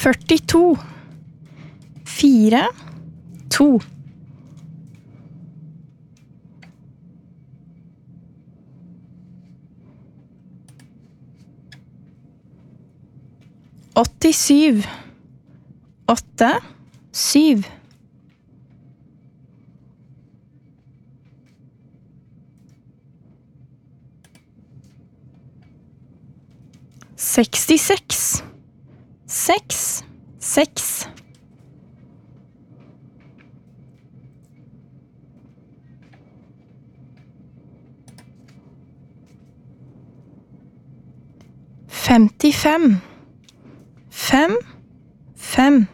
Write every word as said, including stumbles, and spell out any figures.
førtito. Fire, to. åttisyv. Åtte, syv. sekstiseks. Seks, seks. Femtifem. Fem, fem.